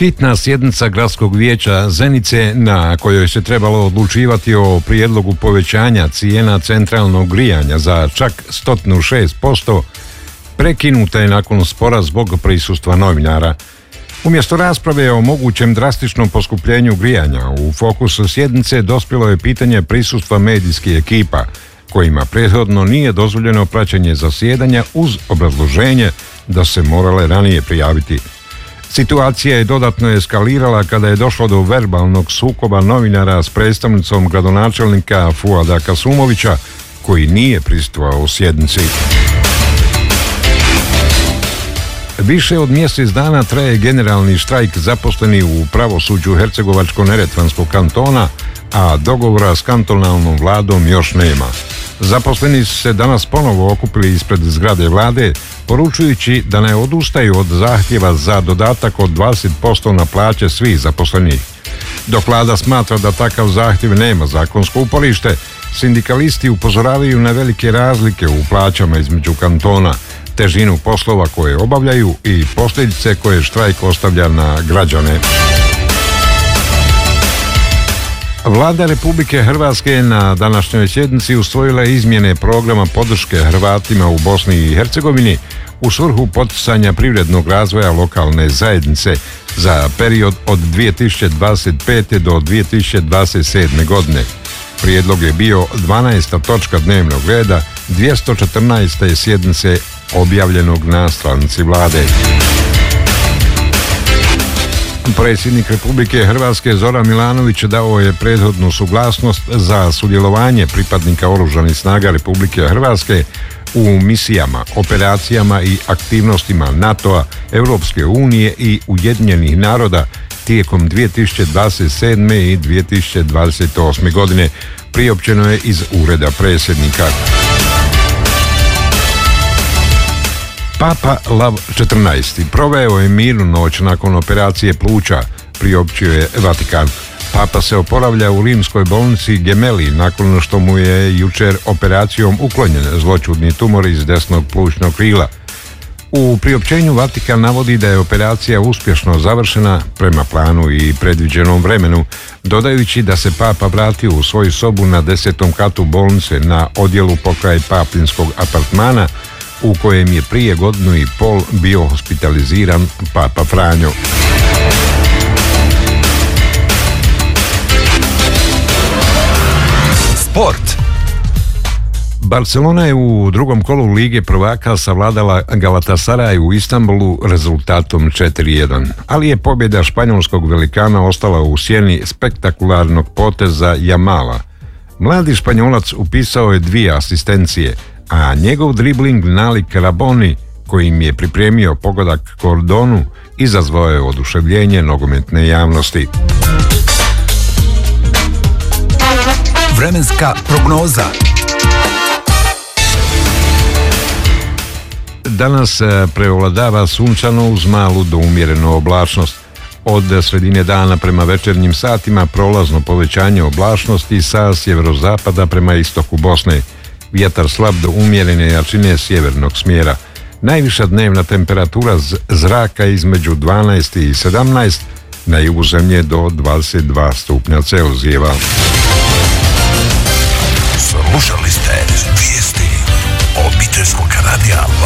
Hitna sjednica Gradskog vijeća Zenice, na kojoj se trebalo odlučivati o prijedlogu povećanja cijena centralnog grijanja za čak 106%, prekinuta je nakon spora zbog prisustva novinara. Umjesto rasprave o mogućem drastičnom poskupljenju grijanja, u fokusu sjednice dospjelo je pitanje prisustva medijskih ekipa, kojima prethodno nije dozvoljeno praćenje zasjedanja uz obrazloženje da se morale ranije prijaviti. Situacija je dodatno eskalirala kada je došlo do verbalnog sukoba novinara s predstavnicom gradonačelnika Fuada Kasumovića, koji nije prisustvovao sjednici. Više od mjesec dana traje generalni štrajk zaposleni u pravosuđu Hercegovačko-neretvanskog kantona, a dogovora s kantonalnom vladom još nema. Zaposleni su se danas ponovo okupili ispred zgrade vlade, poručujući da ne odustaju od zahtjeva za dodatak od 20% na plaće svih zaposlenih. Dok vlada smatra da takav zahtjev nema zakonsko uporište, sindikalisti upozoravaju na velike razlike u plaćama između kantona, težinu poslova koje obavljaju i posljedice koje štrajk ostavlja na građane. Vlada Republike Hrvatske na današnjoj sjednici usvojila izmjene programa podrške Hrvatima u Bosni i Hercegovini u svrhu poticanja privrednog razvoja lokalne zajednice za period od 2025. do 2027. godine. Prijedlog je bio 12. točka dnevnog reda 214. sjednice objavljenog na stranici vlade. Predsjednik Republike Hrvatske Zoran Milanović dao je prethodnu suglasnost za sudjelovanje pripadnika Oružanih snaga Republike Hrvatske u misijama, operacijama i aktivnostima NATO-a, Europske unije i Ujedinjenih naroda tijekom 2027. i 2028. godine, priopćeno je iz ureda predsjednika. Papa Lav XIV proveo je mirnu noć nakon operacije pluća, priopćio je Vatikan. Papa se oporavlja u rimskoj bolnici Gemelli nakon što mu je jučer operacijom uklonjen zloćudni tumor iz desnog plućnog krila. U priopćenju Vatikan navodi da je operacija uspješno završena prema planu i predviđenom vremenu, dodajući da se Papa vratio u svoju sobu na 10. katu bolnice na odjelu pokraj papinskog apartmana, u kojem je prije godinu i pol bio hospitaliziran Papa Franjo. Sport. Barcelona je u drugom kolu Lige prvaka savladala Galatasaray u Istanbulu rezultatom 4:1, ali je pobjeda španjolskog velikana ostala u sjeni spektakularnog poteza Jamala. Mladi Španjolac upisao je 2 asistencije, a njegov dribling nalik Raboni, kojim je pripremio pogodak Kordonu, izazvao je oduševljenje nogometne javnosti. Vremenska prognoza. Danas prevladava sunčano uz malu do umjerenu oblačnost. Od sredine dana prema večernjim satima prolazno povećanje oblačnosti sa sjeverozapada prema istoku Bosne. Vjetar slab do umjerene jačine sjevernog smjera. Najviša dnevna temperatura zraka između 12 i 17, na jugu zemlje do 22 stupnja Celzijeva. Slušali ste vijesti obiteljskog radija